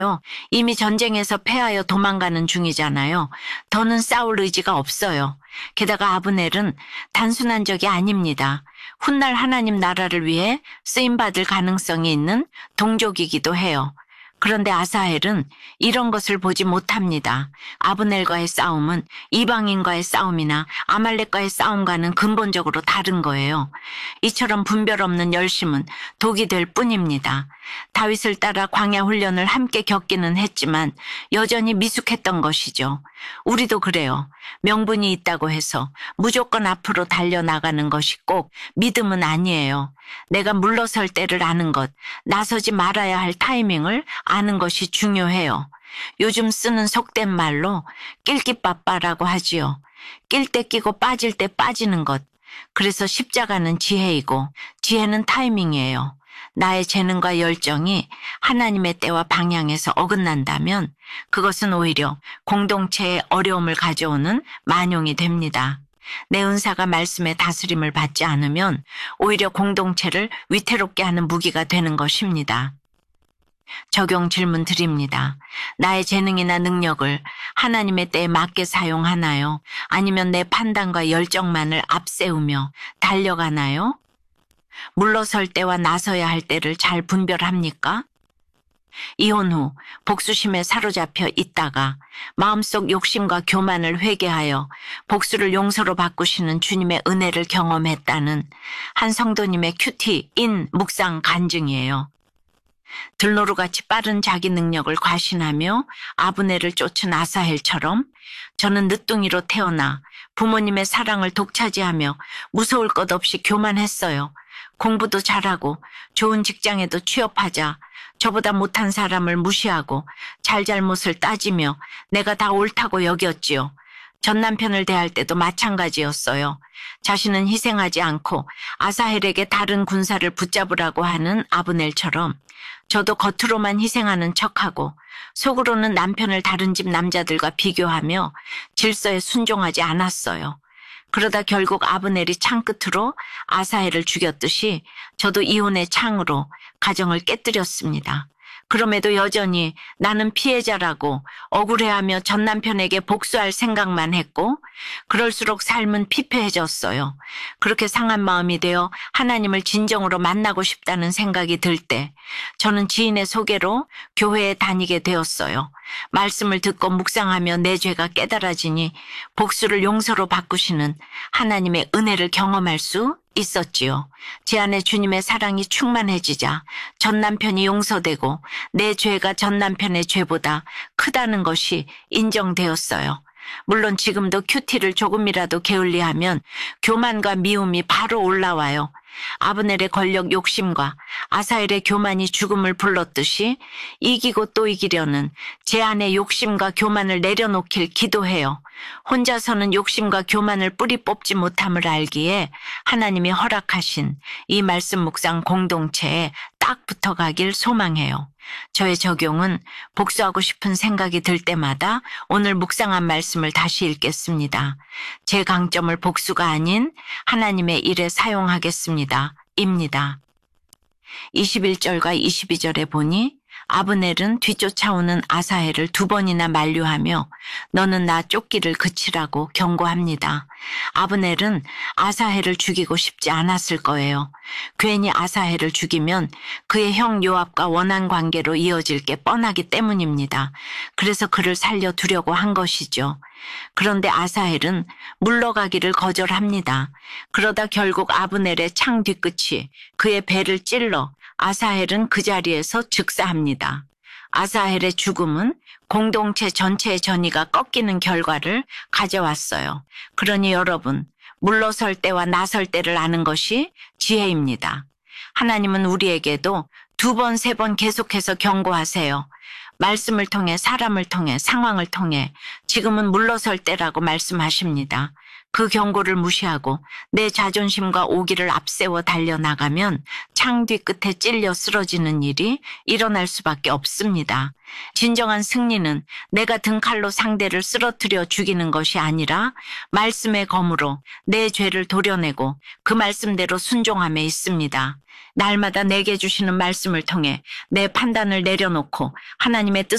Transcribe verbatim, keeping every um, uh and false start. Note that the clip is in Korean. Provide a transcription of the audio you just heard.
이미 전쟁에서 패하여 도망가는 중이잖아요. 더는 싸울 의지가 없어요. 게다가 아브넬은 단순한 적이 아닙니다. 훗날 하나님 나라를 위해 쓰임받을 가능성이 있는 동족이기도 해요. 그런데 아사헬은 이런 것을 보지 못합니다. 아브넬과의 싸움은 이방인과의 싸움이나 아말렉과의 싸움과는 근본적으로 다른 거예요. 이처럼 분별 없는 열심은 독이 될 뿐입니다. 다윗을 따라 광야 훈련을 함께 겪기는 했지만 여전히 미숙했던 것이죠. 우리도 그래요. 명분이 있다고 해서 무조건 앞으로 달려나가는 것이 꼭 믿음은 아니에요. 내가 물러설 때를 아는 것, 나서지 말아야 할 타이밍을 아는 것이 중요해요. 요즘 쓰는 속된 말로 낄끼빠빠라고 하지요. 낄 때 끼고 빠질 때 빠지는 것. 그래서 십자가는 지혜이고 지혜는 타이밍이에요. 나의 재능과 열정이 하나님의 때와 방향에서 어긋난다면 그것은 오히려 공동체에 어려움을 가져오는 만용이 됩니다. 내 은사가 말씀의 다스림을 받지 않으면 오히려 공동체를 위태롭게 하는 무기가 되는 것입니다. 적용 질문 드립니다. 나의 재능이나 능력을 하나님의 때에 맞게 사용하나요? 아니면 내 판단과 열정만을 앞세우며 달려가나요? 물러설 때와 나서야 할 때를 잘 분별합니까? 이혼 후 복수심에 사로잡혀 있다가 마음속 욕심과 교만을 회개하여 복수를 용서로 바꾸시는 주님의 은혜를 경험했다는 한 성도님의 큐티인 묵상 간증이에요. 들노루같이 빠른 자기 능력을 과신하며 아브넬을 쫓은 아사헬처럼 저는 늦둥이로 태어나 부모님의 사랑을 독차지하며 무서울 것 없이 교만했어요. 공부도 잘하고 좋은 직장에도 취업하자 저보다 못한 사람을 무시하고 잘잘못을 따지며 내가 다 옳다고 여겼지요. 전 남편을 대할 때도 마찬가지였어요. 자신은 희생하지 않고 아사헬에게 다른 군사를 붙잡으라고 하는 아브넬처럼 저도 겉으로만 희생하는 척하고 속으로는 남편을 다른 집 남자들과 비교하며 질서에 순종하지 않았어요. 그러다 결국 아브넬이 창 끝으로 아사헬을 죽였듯이 저도 이혼의 창으로 가정을 깨뜨렸습니다. 그럼에도 여전히 나는 피해자라고 억울해하며 전 남편에게 복수할 생각만 했고 그럴수록 삶은 피폐해졌어요. 그렇게 상한 마음이 되어 하나님을 진정으로 만나고 싶다는 생각이 들 때 저는 지인의 소개로 교회에 다니게 되었어요. 말씀을 듣고 묵상하며 내 죄가 깨달아지니 복수를 용서로 바꾸시는 하나님의 은혜를 경험할 수 있었지요. 제 안에 주님의 사랑이 충만해지자 전 남편이 용서되고 내 죄가 전 남편의 죄보다 크다는 것이 인정되었어요. 물론 지금도 큐티를 조금이라도 게을리하면 교만과 미움이 바로 올라와요. 아브넬의 권력 욕심과 아사헬의 교만이 죽음을 불렀듯이 이기고 또 이기려는 제 안의 욕심과 교만을 내려놓길 기도해요. 혼자서는 욕심과 교만을 뿌리 뽑지 못함을 알기에 하나님이 허락하신 이 말씀 묵상 공동체에 딱 붙어가길 소망해요. 저의 적용은 복수하고 싶은 생각이 들 때마다 오늘 묵상한 말씀을 다시 읽겠습니다. 제 강점을 복수가 아닌 하나님의 일에 사용하겠습니다. 입니다. 이십일 절과 이십이 절에 보니 아브넬은 뒤쫓아오는 아사헬을 두 번이나 만류하며 너는 나 쫓기를 그치라고 경고합니다. 아브넬은 아사헬을 죽이고 싶지 않았을 거예요. 괜히 아사헬을 죽이면 그의 형 요압과 원한 관계로 이어질 게 뻔하기 때문입니다. 그래서 그를 살려두려고 한 것이죠. 그런데 아사헬은 물러가기를 거절합니다. 그러다 결국 아브넬의 창 뒤끝이 그의 배를 찔러 아사헬은 그 자리에서 즉사합니다. 아사헬의 죽음은 공동체 전체의 전의가 꺾이는 결과를 가져왔어요. 그러니 여러분, 물러설 때와 나설 때를 아는 것이 지혜입니다. 하나님은 우리에게도 두 번, 세 번 계속해서 경고하세요. 말씀을 통해 사람을 통해 상황을 통해 지금은 물러설 때라고 말씀하십니다. 그 경고를 무시하고 내 자존심과 오기를 앞세워 달려나가면 창 뒤끝에 찔려 쓰러지는 일이 일어날 수밖에 없습니다. 진정한 승리는 내가 등칼로 상대를 쓰러뜨려 죽이는 것이 아니라 말씀의 검으로 내 죄를 도려내고 그 말씀대로 순종함에 있습니다. 날마다 내게 주시는 말씀을 통해 내 판단을 내려놓고 하나님의 뜻을